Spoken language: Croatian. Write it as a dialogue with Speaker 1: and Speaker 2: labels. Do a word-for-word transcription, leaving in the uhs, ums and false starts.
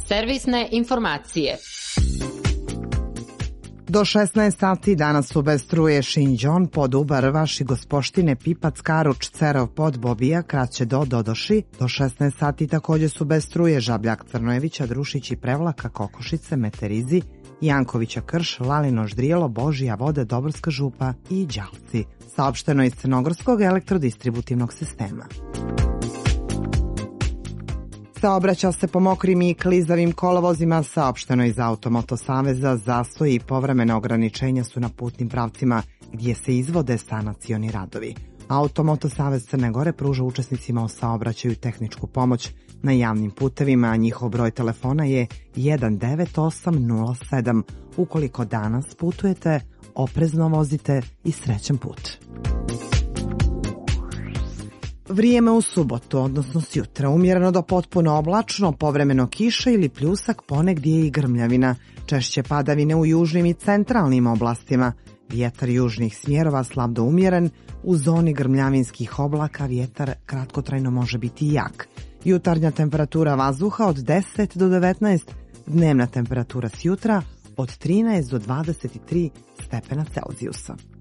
Speaker 1: Servisne informacije.
Speaker 2: Do šesnaest sati danas su bez struje Šinđon, Poduba, Rvaš i Gospoštine, Pipac, Karuč, Cerov, Pod, Bobija, Kraće do Dodoši. Do šesnaest sati također su bez struje Žabljak, Crnojevića, Drušić i Prevlaka, Kokošice, Meterizi, Jankovića, Krš, Lalino, Ždrijelo, Božija, Vode, Dobrska župa i Đalci. Saopšteno iz Crnogorskog elektrodistributivnog sistema. Saobraća se po mokrim i klizavim kolovozima, saopšteno iz Automoto Saveza, zastoji i povremena ograničenja su na putnim pravcima gdje se izvode sanacioni radovi. Automoto Savez Crne Gore pruža učesnicima u saobraćaju tehničku pomoć na javnim putevima, a njihov broj telefona je jedan devet osam nula sedam. Ukoliko danas putujete, oprezno vozite i srećan put. Vrijeme u subotu, odnosno sjutra, umjereno do potpuno oblačno, povremeno kiša ili pljusak, ponegdje i grmljavina, češće padavine u južnim i centralnim oblastima. Vjetar južnih smjerova slab do umjeren, u zoni grmljavinskih oblaka vjetar kratkotrajno može biti jak. Jutarnja temperatura vazduha od deset do devetnaest, dnevna temperatura s jutra od trinaest do dvadeset tri stepena Celzijusa.